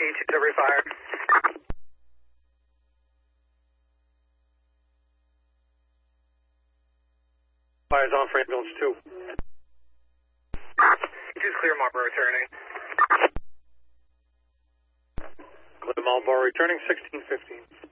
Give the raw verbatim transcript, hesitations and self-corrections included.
E two every fire. Fire's on for ambulance two. E two's clear, Marlboro returning. Clear Marlboro returning, sixteen fifteen.